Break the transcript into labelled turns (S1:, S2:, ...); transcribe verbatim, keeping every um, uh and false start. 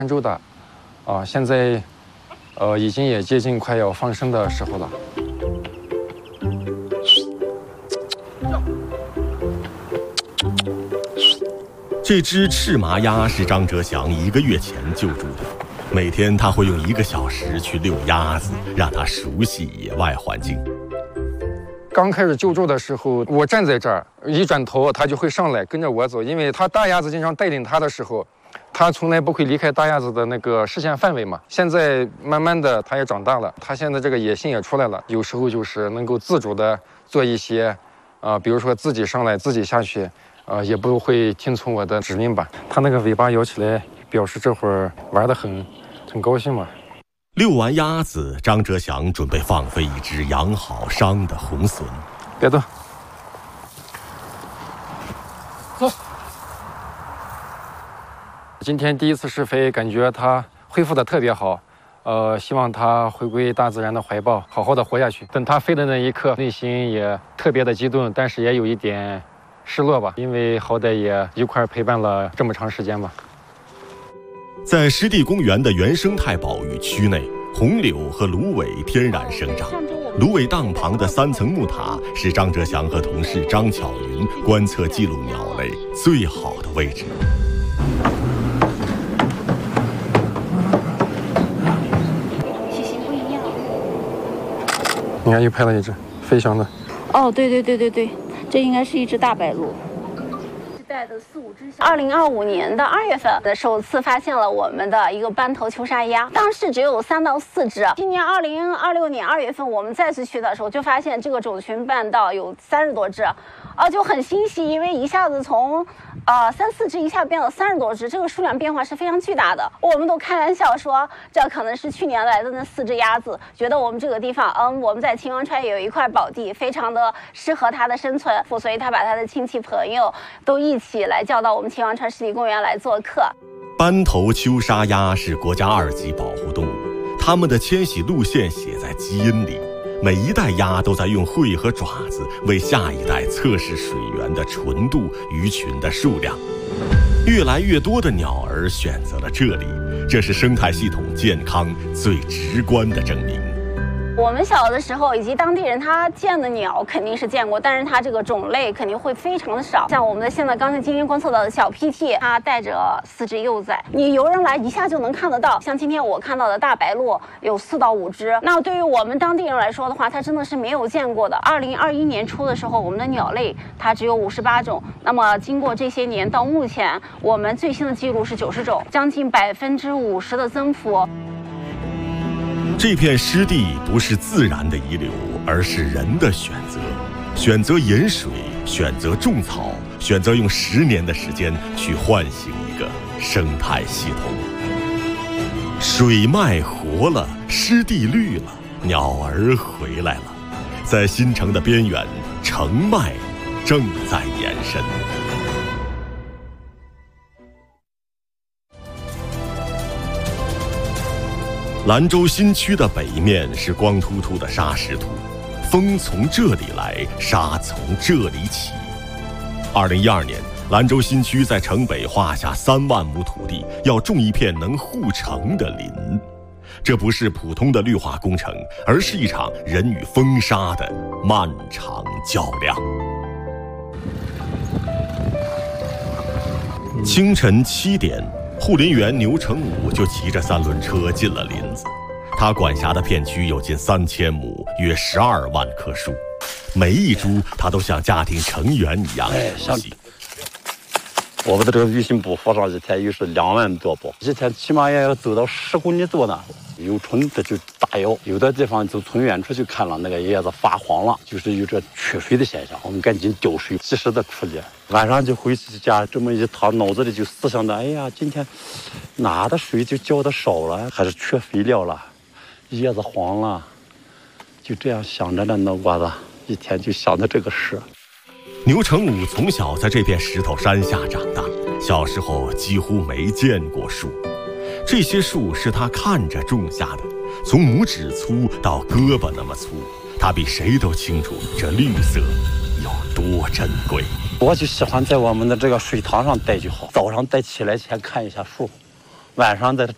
S1: 兰州的，啊，现在，呃，已经也接近快要放生的时候了。
S2: 这只赤麻鸭是张哲祥一个月前救助的，每天他会用一个小时去遛鸭子，让它熟悉野外环境。
S1: 刚开始救助的时候，我站在这儿，一转头它就会上来跟着我走，因为它大鸭子经常带领它的时候，它从来不会离开大鸭子的那个视线范围嘛。现在慢慢的它也长大了，它现在这个野性也出来了，有时候就是能够自主的做一些，啊、呃，比如说自己上来自己下去，呃，也不会听从我的指令吧。它那个尾巴摇起来，表示这会儿玩得很，很高兴嘛。
S2: 遛完鸭子，张哲祥准备放飞一只养好伤的红隼。
S1: 别动，走。今天第一次试飞，感觉它恢复的特别好，呃，希望它回归大自然的怀抱，好好的活下去。等它飞的那一刻，内心也特别的激动，但是也有一点失落吧，因为好歹也一块陪伴了这么长时间吧。
S2: 在湿地公园的原生态保育区内，红柳和芦苇天然生长。芦苇荡旁的三层木塔是张哲祥和同事张巧云观测记录鸟类最好的位置。
S3: 体型不一样。
S1: 你看，又拍了一只飞翔的。
S3: 哦，对对对对对，这应该是一只大白鹭。带的四五只。二零二五年的二月份的首次发现了我们的一个斑头秋沙鸭，当时只有三到四只。今年二零二六年二月份我们再次去的时候，就发现这个种群办到有三十多只，啊，就很欣喜，因为一下子从呃三四只一下变了三十多只，这个数量变化是非常巨大的。我们都开玩笑说，这可能是去年来的那四只鸭子，觉得我们这个地方，嗯，我们在秦王川也有一块宝地，非常的适合它的生存，所以他把他的亲戚朋友都一起来叫到我们秦王川湿地公园来做客。
S2: 斑头秋沙鸭是国家二级保护动物，它们的迁徙路线写在基因里。每一代鸭都在用喙和爪子为下一代测试水源的纯度、鱼群的数量。越来越多的鸟儿选择了这里，这是生态系统健康最直观的证明。
S3: 我们小的时候以及当地人他见的鸟肯定是见过，但是它这个种类肯定会非常的少。像我们的现在刚才今天观测到的小 P T， 它带着四只幼崽，你游人来一下就能看得到。像今天我看到的大白鹭有四到五只，那对于我们当地人来说的话，它真的是没有见过的。二零二一年初的时候，我们的鸟类它只有五十八种，那么经过这些年到目前，我们最新的记录是九十种，将近百分之五十的增幅。
S2: 这片湿地不是自然的遗留，而是人的选择。选择饮水，选择种草，选择用十年的时间去唤醒一个生态系统。水脉活了，湿地绿了，鸟儿回来了。在新城的边缘，城脉正在延伸。兰州新区的北面是光秃秃的沙石土，风从这里来，沙从这里起。二零一二年，兰州新区在城北划下三万亩土地，要种一片能护城的林。这不是普通的绿化工程，而是一场人与风沙的漫长较量。清晨七点。护林员牛成武就骑着三轮车进了林子，他管辖的片区有近三千亩，约十二万棵树，每一株他都像家庭成员一样熟悉。
S4: 我们的这个鱼腥部放上一天鱼是两万多包，一天起码也要走到十公里多呢。有虫子就打药，有的地方就从远处就看了那个叶子发黄了，就是有这缺水的现象，我们赶紧浇水，及时的处理。晚上就回去家这么一躺，脑子里就思想的，哎呀，今天哪的水就浇的少了，还是缺肥料了，叶子黄了，就这样想着呢，脑瓜子一天就想着这个事。
S2: 牛成武从小在这片石头山下长大，小时候几乎没见过树。这些树是他看着种下的，从拇指粗到胳膊那么粗，他比谁都清楚这绿色有多珍贵。
S4: 我就喜欢在我们的这个水塘上待就好，早上再起来前看一下树，晚上再